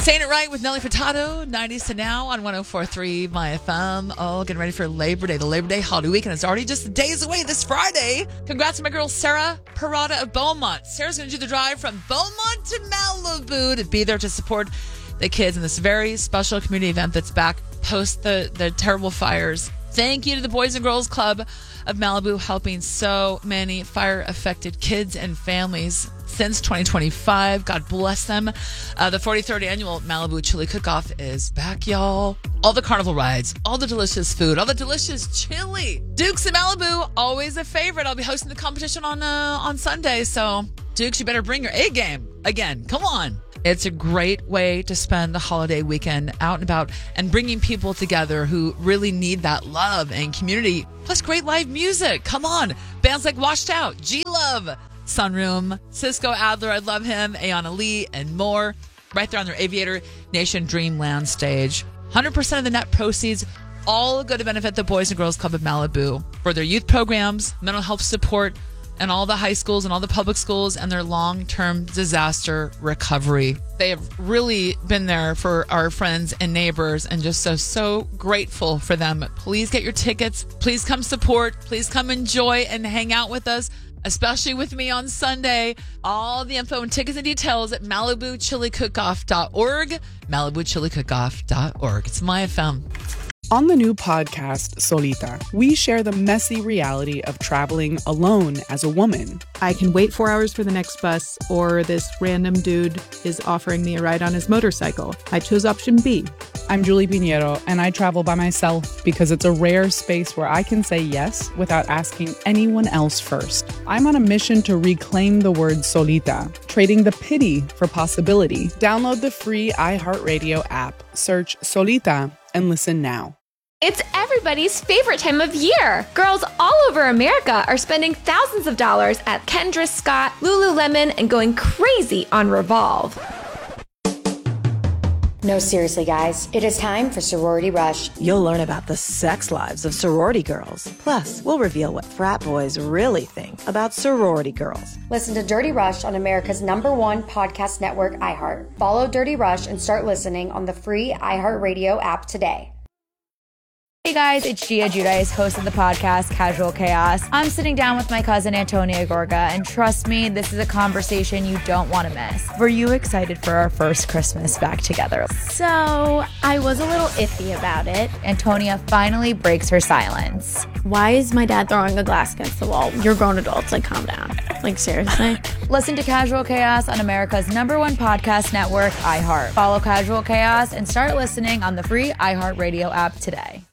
Saying It Right with Nelly Furtado, 90s to now on 104.3 My FM. Oh, getting ready for Labor Day. The Labor Day holiday weekend is already just days away this Friday. Congrats to my girl, Sarah Parada of Beaumont. Sarah's going to do the drive from Beaumont to Malibu to be there to support the kids in this very special community event that's back post the terrible fires. Thank you to the Boys and Girls Club of Malibu, helping so many fire-affected kids and families since 2025. God bless them. The 43rd annual Malibu Chili Cook-Off is back, y'all. All the carnival rides, all the delicious food, all the delicious chili. Dukes in Malibu, always a favorite. I'll be hosting the competition on Sunday, so Dukes, you better bring your A game again. Come on. It's a great way to spend the holiday weekend out and about and bringing people together who really need that love and community. Plus great live music. Come on. Bands like Washed Out, G-Love, Sunroom, Cisco Adler, I love him, Ayanna Lee, and more. Right there on their Aviator Nation Dreamland stage. 100% of the net proceeds all go to benefit the Boys and Girls Club of Malibu for their youth programs, mental health support, and all the high schools and all the public schools and their long-term disaster recovery. They have really been there for our friends and neighbors and just so grateful for them. Please get your tickets. Please come support. Please come enjoy and hang out with us, especially with me on Sunday. All the info and tickets and details at MalibuChiliCookoff.org. MalibuChiliCookoff.org. It's My FM. On the new podcast, Solita, we share the messy reality of traveling alone as a woman. I can wait 4 hours for the next bus, or this random dude is offering me a ride on his motorcycle. I chose option B. I'm Julie Pinheiro, and I travel by myself because it's a rare space where I can say yes without asking anyone else first. I'm on a mission to reclaim the word solita, trading the pity for possibility. Download the free iHeartRadio app, search Solita, and listen now. It's everybody's favorite time of year. Girls all over America are spending thousands of dollars at Kendra Scott, Lululemon, and going crazy on Revolve. No, seriously, guys. It is time for Sorority Rush. You'll learn about the sex lives of sorority girls. Plus, we'll reveal what frat boys really think about sorority girls. Listen to Dirty Rush on America's #1 podcast network, iHeart. Follow Dirty Rush and start listening on the free iHeartRadio app today. Hey guys, it's Gia Giudice, host of the podcast Casual Chaos. I'm sitting down with my cousin Antonia Gorga, and trust me, this is a conversation you don't want to miss. Were you excited for our first Christmas back together? So, I was a little iffy about it. Antonia finally breaks her silence. Why is my dad throwing a glass against the wall? You're grown adults, like calm down. Like seriously? Listen to Casual Chaos on America's #1 podcast network, iHeart. Follow Casual Chaos and start listening on the free iHeartRadio app today.